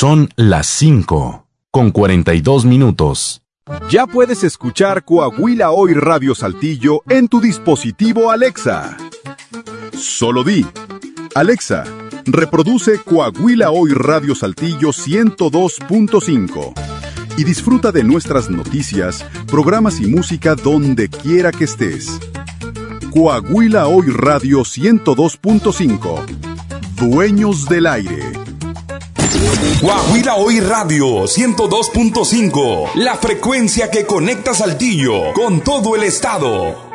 Son las 5:42. Ya puedes escuchar Coahuila Hoy Radio Saltillo en tu dispositivo Alexa. Solo di: Alexa, reproduce Coahuila Hoy Radio Saltillo 102.5 y disfruta de nuestras noticias, programas y música donde quiera que estés. Coahuila Hoy Radio 102.5. Dueños del aire. Coahuila Hoy Radio 102.5. La frecuencia que conecta Saltillo con todo el estado.